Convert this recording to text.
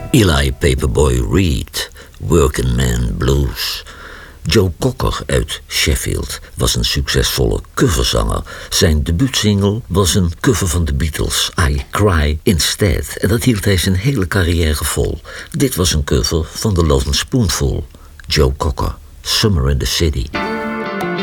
Eli Paperboy Reed, Working Man Blues. Joe Cocker uit Sheffield was een succesvolle coverzanger. Zijn debuutsingle was een cover van de Beatles, I Cry Instead. En dat hield hij zijn hele carrière vol. Dit was een cover van The Lovin' Spoonful. Joe Cocker, Summer in the City.